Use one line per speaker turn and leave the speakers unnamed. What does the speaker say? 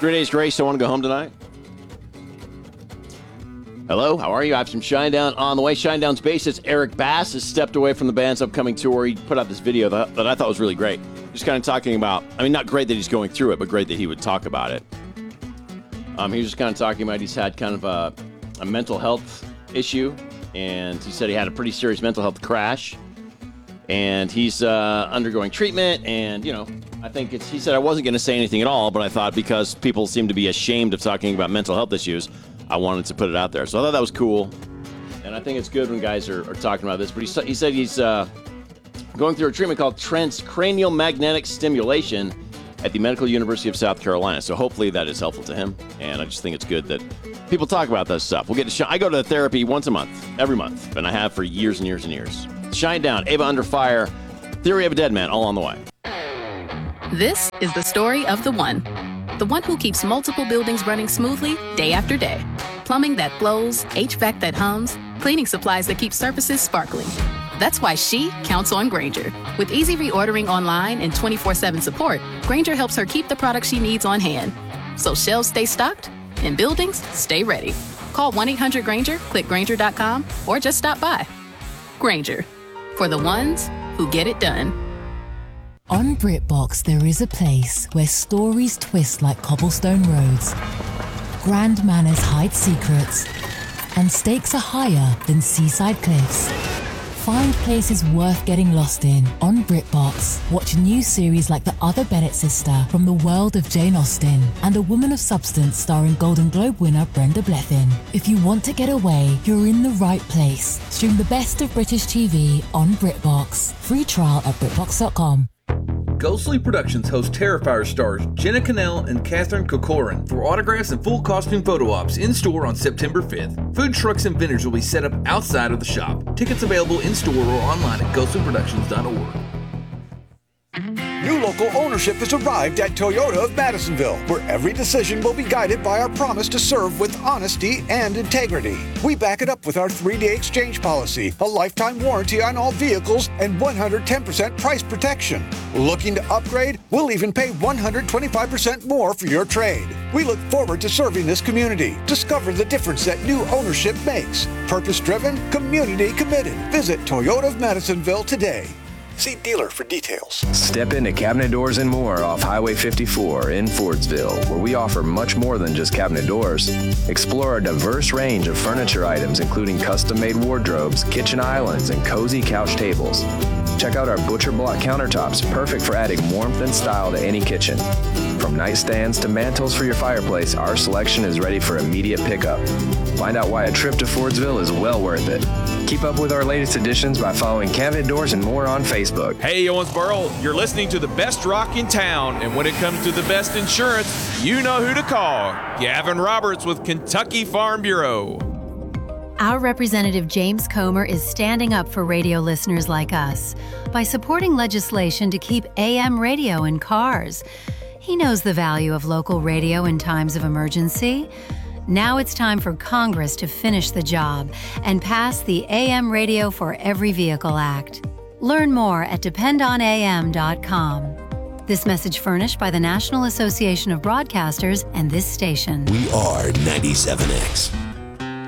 3 Days Grace, I want to go home tonight. Hello, how are you? I have some Shinedown on the way. Shinedown's bassist Eric Bass has stepped away from the band's upcoming tour. He put out this video that I thought was really great. Just kind of talking about, not great that he's going through it, but great that he would talk about it. He was just kind of talking about he's had kind of a mental health issue, and he said he had a pretty serious mental health crash, and he's undergoing treatment, and, I think he said I wasn't going to say anything at all, but I thought because people seem to be ashamed of talking about mental health issues, I wanted to put it out there. So I thought that was cool, and I think it's good when guys are talking about this, but he said he's going through a treatment called transcranial magnetic stimulation at the Medical University of South Carolina. So hopefully that is helpful to him, and I just think it's good that people talk about this stuff. We'll get to I go to therapy once a month, every month, and I have for years and years and years. Shinedown, Ava Under Fire, Theory of a Dead Man, all on the way.
This is the story of the one who keeps multiple buildings running smoothly day after day. Plumbing that flows, HVAC that hums, cleaning supplies that keep surfaces sparkling. That's why she counts on Grainger. With easy reordering online and 24/7 support, Grainger helps her keep the products she needs on hand. So shelves stay stocked and buildings stay ready. Call 1-800-GRAINGER, click Grainger.com, or just stop by. Grainger, for the ones who get it done.
On BritBox, there is a place where stories twist like cobblestone roads, grand manners hide secrets, and stakes are higher than seaside cliffs. Find places worth getting lost in on BritBox. Watch new series like The Other Bennett Sister from the world of Jane Austen and A Woman of Substance starring Golden Globe winner Brenda Blethyn. If you want to get away, you're in the right place. Stream the best of British TV on BritBox. Free trial at BritBox.com.
Ghostly Productions hosts Terrifier stars Jenna Cannell and Catherine Corcoran for autographs and full costume photo ops in-store on September 5th. Food trucks and vendors will be set up outside of the shop. Tickets available in-store or online at ghostlyproductions.org.
New local ownership has arrived at Toyota of Madisonville, where every decision will be guided by our promise to serve with honesty and integrity. We back it up with our 3-day exchange policy, a lifetime warranty on all vehicles, and 110% price protection. Looking to upgrade? We'll even pay 125% more for your trade. We look forward to serving this community. Discover the difference that new ownership makes. Purpose-driven, community-committed. Visit Toyota of Madisonville today. See dealer for details.
Step into Cabinet Doors and More off Highway 54 in Fordsville, where we offer much more than just cabinet doors. Explore a diverse range of furniture items, including custom-made wardrobes, kitchen islands, and cozy couch tables. Check out our butcher block countertops, perfect for adding warmth and style to any kitchen. From nightstands to mantles for your fireplace, our selection is ready for immediate pickup. Find out why a trip to Fordsville is well worth it. Keep up with our latest additions by following Cabinet Doors and More on Facebook.
Hey, Owensboro, you're listening to the best rock in town, and when it comes to the best insurance, you know who to call. Gavin Roberts with Kentucky Farm Bureau.
Our representative James Comer is standing up for radio listeners like us by supporting legislation to keep AM radio in cars. He knows the value of local radio in times of emergency. Now it's time for Congress to finish the job and pass the AM Radio for Every Vehicle Act. Learn more at dependonam.com. This message furnished by the National Association of Broadcasters and this station.
We are 97X.